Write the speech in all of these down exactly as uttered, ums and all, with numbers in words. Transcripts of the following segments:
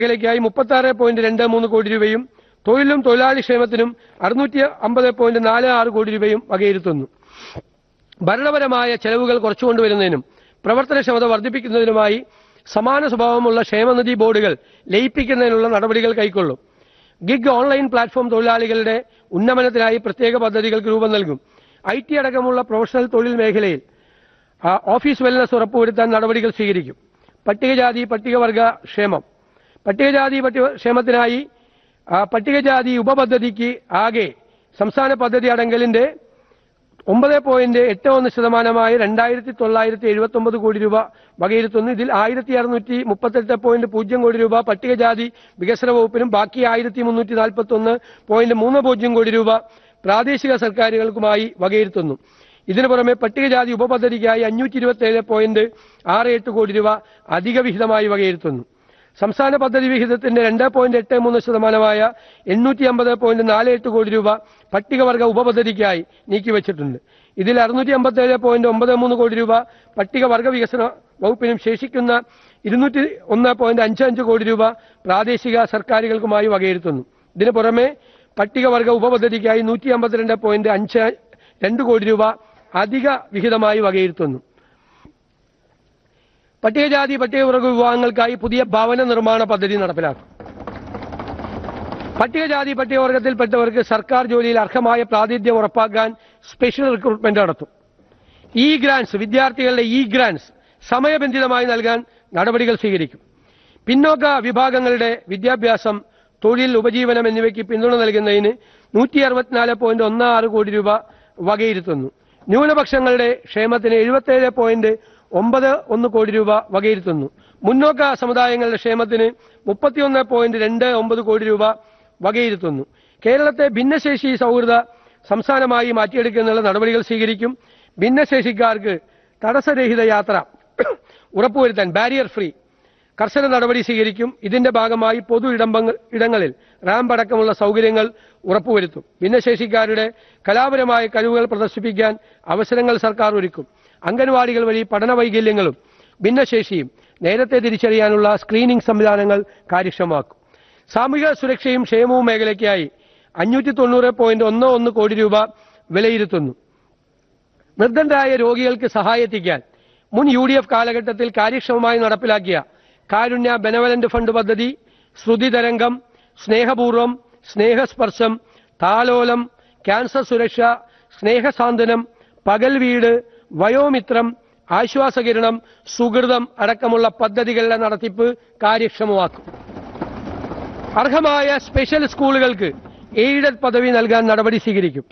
മേഖലയ്ക്കായി മുപ്പത്താറ് പോയിന്റ് രണ്ട് മൂന്ന് കോടി രൂപയും തൊഴിലും തൊഴിലാളി ക്ഷേമത്തിനും അറുന്നൂറ്റി അമ്പത് പോയിന്റ് നാല് ആറ് കോടി രൂപയും വകയിരുത്തുന്നു. ഭരണപരമായ ചെലവുകൾ കുറച്ചുകൊണ്ടുവരുന്നതിനും പ്രവർത്തനക്ഷമത വർദ്ധിപ്പിക്കുന്നതിനുമായി സമാന സ്വഭാവമുള്ള ക്ഷേമനിധി ബോർഡുകൾ ലയിപ്പിക്കുന്നതിനുള്ള നടപടികൾ കൈക്കൊള്ളും. ഗിഗ് ഓൺലൈൻ പ്ലാറ്റ്ഫോം തൊഴിലാളികളുടെ ഉന്നമനത്തിനായി പ്രത്യേക പദ്ധതികൾക്ക് രൂപം നൽകും. ഐ ടി അടക്കമുള്ള പ്രൊഫഷണൽ തൊഴിൽ മേഖലയിൽ ഓഫീസ് വെൽനസ് ഉറപ്പുവരുത്താൻ നടപടികൾ സ്വീകരിക്കും. പട്ടികജാതി പട്ടികവർഗ ക്ഷേമം പട്ടികജാതി പട്ടിക ക്ഷേമത്തിനായി പട്ടികജാതി ഉപപദ്ധതിക്ക് ആകെ സംസ്ഥാന പദ്ധതി അടങ്കലിന്റെ ഒമ്പത് പോയിന്റ് എട്ട് ഒന്ന് ശതമാനമായി രണ്ടായിരത്തി തൊള്ളായിരത്തി എഴുപത്തി ഒമ്പത് കോടി രൂപ വകയിരുത്തുന്നു. ഇതിൽ ആയിരത്തി അറുന്നൂറ്റി മുപ്പത്തെട്ട് പോയിന്റ് പൂജ്യം കോടി രൂപ പട്ടികജാതി വികസന വകുപ്പിനും ബാക്കി ആയിരത്തി മുന്നൂറ്റി നാൽപ്പത്തി ഒന്ന് പോയിന്റ് മൂന്ന് പൂജ്യം കോടി രൂപ പ്രാദേശിക സർക്കാരുകൾക്കുമായി വകയിരുത്തുന്നു. ഇതിനു പുറമെ പട്ടികജാതി ഉപപദ്ധതിക്കായി അഞ്ഞൂറ്റി ഇരുപത്തി ഏഴ് പോയിന്റ് ആറ് എട്ട് കോടി രൂപ അധിക വിഹിതമായി വകയിരുത്തുന്നു. സംസ്ഥാന പദ്ധതി വിഹിതത്തിന്റെ രണ്ട് പോയിന്റ് എട്ട് മൂന്ന് ശതമാനമായ എണ്ണൂറ്റി അമ്പത് പോയിന്റ് നാല് എട്ട് കോടി രൂപ പട്ടികവർഗ ഉപപദ്ധതിക്കായി നീക്കിവച്ചിട്ടുണ്ട്. ഇതിൽ അറുന്നൂറ്റി അമ്പത്തി ഏഴ് പോയിന്റ് ഒമ്പത് മൂന്ന് കോടി രൂപ പട്ടികവർഗ വികസന വകുപ്പിനും ശേഷിക്കുന്ന ഇരുന്നൂറ്റി ഒന്ന് പോയിന്റ് അഞ്ച് അഞ്ച് കോടി രൂപ പ്രാദേശിക സർക്കാരുകൾക്കുമായി വകയിരുത്തുന്നു. ഇതിനു പുറമെ പട്ടികവർഗ ഉപപദ്ധതിക്കായി നൂറ്റി അമ്പത്തിരണ്ട് പോയിന്റ് അഞ്ച് രണ്ട് കോടി രൂപ അധിക വിഹിതമായി വകയിരുത്തുന്നു. പട്ടികജാതി പട്ടികവർഗ വിഭാഗങ്ങൾക്കായി പുതിയ ഭവന നിർമ്മാണ പദ്ധതി നടപ്പിലാക്കും. പട്ടികജാതി പട്ടികവർഗത്തിൽപ്പെട്ടവർക്ക് സർക്കാർ ജോലിയിൽ അർഹമായ പ്രാതിനിധ്യം ഉറപ്പാക്കാൻ സ്പെഷ്യൽ റിക്രൂട്ട്മെന്റ് നടത്തും. ഇ ഗ്രാന്റ്സ് വിദ്യാർത്ഥികളുടെ ഇ ഗ്രാന്റ്സ് സമയബന്ധിതമായി നൽകാൻ നടപടികൾ സ്വീകരിക്കും. പിന്നോക്ക വിഭാഗങ്ങളുടെ വിദ്യാഭ്യാസം, തൊഴിൽ, ഉപജീവനം എന്നിവയ്ക്ക് പിന്തുണ നൽകുന്നതിന് നൂറ്റി അറുപത്തിനാല് പോയിന്റ് ഒന്ന് ആറ് കോടി രൂപ വകയിരുത്തുന്നു. ന്യൂനപക്ഷങ്ങളുടെ ക്ഷേമത്തിന് എഴുപത്തിയേഴ് പോയിന്റ് ഒമ്പത് ഒന്ന് കോടി രൂപ വകയിരുത്തുന്നു. മുന്നോക്ക സമുദായങ്ങളുടെ ക്ഷേമത്തിന് മുപ്പത്തിയൊന്ന് പോയിന്റ് രണ്ട് ഒമ്പത് കോടി രൂപ വകയിരുത്തുന്നു. കേരളത്തെ ഭിന്നശേഷി സൗഹൃദ സംസ്ഥാനമായി മാറ്റിയെടുക്കുന്നതിനുള്ള നടപടികൾ സ്വീകരിക്കും. ഭിന്നശേഷിക്കാർക്ക് തടസ്സരഹിത യാത്ര ഉറപ്പുവരുത്താൻ ബാരിയർ ഫ്രീ കർശന നടപടി സ്വീകരിക്കും. ഇതിന്റെ ഭാഗമായി പൊതു ഇടമ്പങ്ങൾ ഇടങ്ങളിൽ റാമ്പ് അടക്കമുള്ള സൗകര്യങ്ങൾ ഉറപ്പുവരുത്തും. ഭിന്നശേഷിക്കാരുടെ കലാപരമായ കഴിവുകൾ പ്രദർശിപ്പിക്കാൻ അവസരങ്ങൾ സർക്കാർ ഒരുക്കും. അംഗൻവാടികൾ വഴി പഠന വൈകല്യങ്ങളും ഭിന്നശേഷിയും നേരത്തെ തിരിച്ചറിയാനുള്ള സ്ക്രീനിംഗ് സംവിധാനങ്ങൾ കാര്യക്ഷമമാക്കും. സാമൂഹിക സുരക്ഷയും ക്ഷേമവും മേഖലയ്ക്കായി അഞ്ഞൂറ്റി തൊണ്ണൂറ് പോയിന്റ് ഒന്ന് ഒന്ന് കോടി രൂപ വിലയിരുത്തുന്നു. നിർദ്ധനരായ രോഗികൾക്ക് സഹായെത്തിക്കാൻ മുൻ യു ഡി എഫ് കാലഘട്ടത്തിൽ കാര്യക്ഷമമായി നടപ്പിലാക്കിയ കാരുണ്യ ബെനവലന്റ് ഫണ്ട് പദ്ധതി, ശ്രുതി തരംഗം, സ്നേഹപൂർവം, സ്നേഹസ്പർശം, താലോലം, ക്യാൻസർ സുരക്ഷ, സ്നേഹസാന്ത്വനം, പകൽ വീട്, വയോമിത്രം, ആശ്വാസകിരണം, സുഹൃതം അടക്കമുള്ള പദ്ധതികളുടെ നടത്തിപ്പ് കാര്യക്ഷമമാക്കും. അർഹമായ സ്പെഷ്യൽ സ്കൂളുകൾക്ക് എയ്ഡഡ് പദവി നൽകാൻ നടപടി സ്വീകരിക്കും.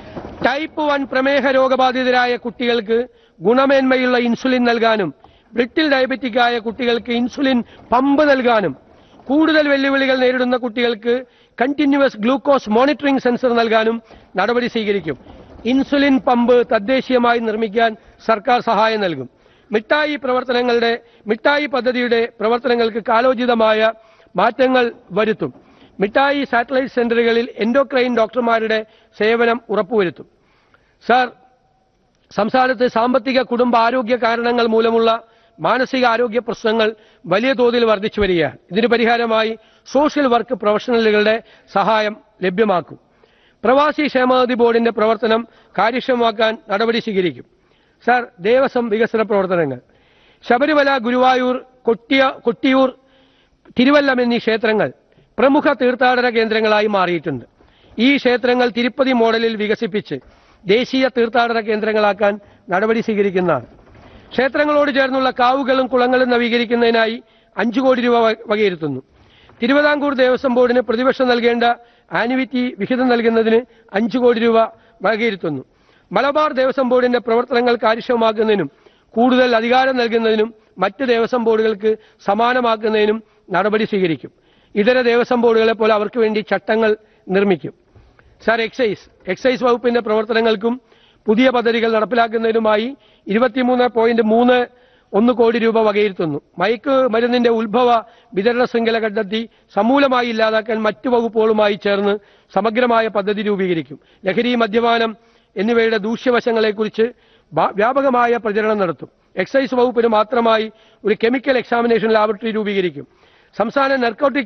ടൈപ്പ് വൺ പ്രമേഹ രോഗബാധിതരായ കുട്ടികൾക്ക് ഗുണമേന്മയുള്ള ഇൻസുലിൻ നൽകാനും ബ്രിട്ടിൽ ഡയബറ്റിക്കായ കുട്ടികൾക്ക് ഇൻസുലിൻ പമ്പ് നൽകാനും കൂടുതൽ വെല്ലുവിളികൾ നേരിടുന്ന കുട്ടികൾക്ക് കണ്ടിന്യൂവസ് ഗ്ലൂക്കോസ് മോണിറ്ററിംഗ് സെൻസർ നൽകാനും നടപടി സ്വീകരിക്കും. ഇൻസുലിൻ പമ്പ് തദ്ദേശീയമായി നിർമ്മിക്കാൻ സർക്കാർ സഹായം നൽകും. മിഠായി പ്രവർത്തനങ്ങളുടെ മിഠായി പദ്ധതിയുടെ പ്രവർത്തനങ്ങൾക്ക് കാലോചിതമായ മാറ്റങ്ങൾ വരുത്തും. മിഠായി സാറ്റലൈറ്റ് സെന്ററുകളിൽ എൻഡോക്രൈൻ ഡോക്ടർമാരുടെ സേവനം ഉറപ്പുവരുത്തും. സാർ, സംസ്ഥാനത്ത് സാമ്പത്തിക കുടുംബ ആരോഗ്യ കാരണങ്ങൾ മൂലമുള്ള മാനസിക ആരോഗ്യ പ്രശ്നങ്ങൾ വലിയ തോതിൽ വർദ്ധിച്ചു വരികയാണ്. ഇതിന് പരിഹാരമായി സോഷ്യൽ വർക്ക് പ്രൊഫഷണലുകളുടെ സഹായം ലഭ്യമാക്കും. പ്രവാസി ക്ഷേമനിധി ബോർഡിന്റെ പ്രവർത്തനം കാര്യക്ഷമമാക്കാൻ നടപടി സ്വീകരിക്കും. സാർ, ദേവസ്വം വികസന പ്രവർത്തനങ്ങൾ ശബരിമല, ഗുരുവായൂർ, കൊട്ടിയ കൊട്ടിയൂർ, തിരുവല്ലം എന്നീ ക്ഷേത്രങ്ങൾ പ്രമുഖ തീർത്ഥാടന കേന്ദ്രങ്ങളായി മാറിയിട്ടുണ്ട്. ഈ ക്ഷേത്രങ്ങൾ തിരുപ്പതി മോഡലിൽ വികസിപ്പിച്ച് ദേശീയ തീർത്ഥാടന കേന്ദ്രങ്ങളാക്കാൻ നടപടി സ്വീകരിക്കുന്നതാണ്. ക്ഷേത്രങ്ങളോട് ചേർന്നുള്ള കാവുകളും കുളങ്ങളും നവീകരിക്കുന്നതിനായി അഞ്ചു കോടി രൂപ വകയിരുത്തുന്നു. തിരുവിതാംകൂർ ദേവസ്വം ബോർഡിന് പ്രതിവർഷം നൽകേണ്ട ആനുവിറ്റി വിഹിതം നൽകുന്നതിന് അഞ്ചു കോടി രൂപ വകയിരുത്തുന്നു. മലബാർ ദേവസ്വം ബോർഡിന്റെ പ്രവർത്തനങ്ങൾ കാര്യക്ഷമമാക്കുന്നതിനും കൂടുതൽ അധികാരം നൽകുന്നതിനും മറ്റ് ദേവസ്വം ബോർഡുകൾക്ക് സമാനമാക്കുന്നതിനും നടപടി സ്വീകരിക്കും. ഇതര ദേവസ്വം ബോർഡുകളെ പോലെ അവർക്ക് വേണ്ടി ചട്ടങ്ങൾ നിർമ്മിക്കും. സാർ, എക്സൈസ് എക്സൈസ് വകുപ്പിന്റെ പ്രവർത്തനങ്ങൾക്കും പുതിയ പദ്ധതികൾ നടപ്പിലാക്കുന്നതിനുമായി ഇരുപത്തിമൂന്ന് പോയിന്റ് മൂന്ന് ഒന്ന് കോടി രൂപ വകയിരുത്തുന്നു. മയക്ക് മരുന്നിന്റെ ഉത്ഭവ വിതരണ ശൃംഖല കണ്ടെത്തി സമൂലമായി ഇല്ലാതാക്കാൻ മറ്റു വകുപ്പുകളുമായി ചേർന്ന് സമഗ്രമായ പദ്ധതി രൂപീകരിക്കും. ലഹരി, മദ്യപാനം എന്നിവയുടെ ദൂഷ്യവശങ്ങളെക്കുറിച്ച് വ്യാപകമായ പ്രചരണം നടത്തും. എക്സൈസ് വകുപ്പിന് മാത്രമായി ഒരു കെമിക്കൽ എക്സാമിനേഷൻ ലാബറട്ടറി രൂപീകരിക്കും. സംസ്ഥാന നർക്കോട്ടിക്